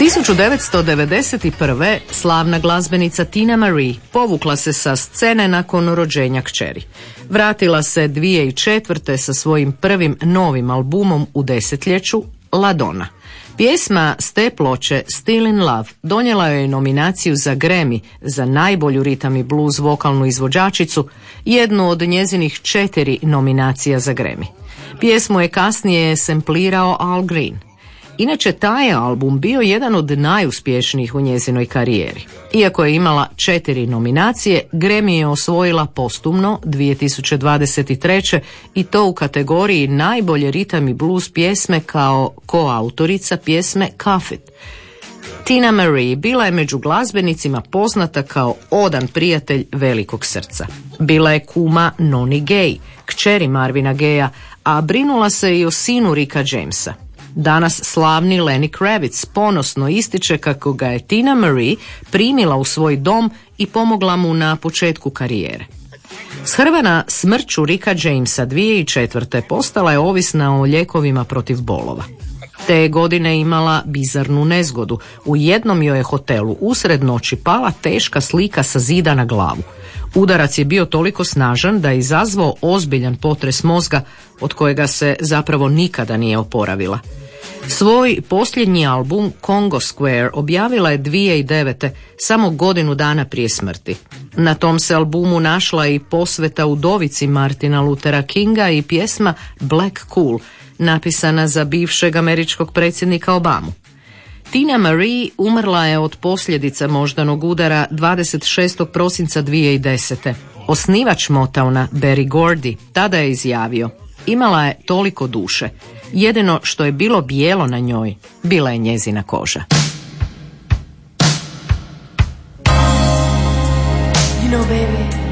1991. slavna glazbenica Tina Marie povukla se sa scene nakon rođenja kćeri. Vratila se 2004. sa svojim prvim novim albumom u desetljeću, La Donna. Pjesma s te ploče Still in Love donijela joj nominaciju za Grammy za najbolju ritam i blues vokalnu izvođačicu, jednu od njezinih 4 nominacija za Grammy. Pjesmu je kasnije semplirao Al Green. Inače, taj je album bio jedan od najuspješnijih u njezinoj karijeri. Iako je imala 4 nominacije, Grammy je osvojila postumno 2023. i to u kategoriji najbolje ritam i blues pjesme kao koautorica pjesme Cuff It. Tina Marie bila je među glazbenicima poznata kao odan prijatelj velikog srca. Bila je kuma Noni Gay, kćeri Marvina Gaya, a brinula se i o sinu Ricka Jamesa. Danas slavni Lenny Kravitz ponosno ističe kako ga je Tina Marie primila u svoj dom i pomogla mu na početku karijere. Shrvana smrću Ricka Jamesa 2004. postala je ovisna o lijekovima protiv bolova. Te godine imala bizarnu nezgodu. U jednom joj je hotelu usred noći pala teška slika sa zida na glavu. Udarac je bio toliko snažan da je izazvao ozbiljan potres mozga od kojega se zapravo nikada nije oporavila. Svoj posljednji album Congo Square objavila je 2009. samo godinu dana prije smrti. Na tom se albumu našla i posveta udovici Martina Luthera Kinga i pjesma Black Cool, napisana za bivšeg američkog predsjednika Obamu. Tina Marie umrla je od posljedica moždanog udara 26. prosinca 2010. Osnivač Motowna, Berry Gordy, tada je izjavio: imala je toliko duše. Jedino što je bilo bijelo na njoj bila je njezina koža. You know, baby,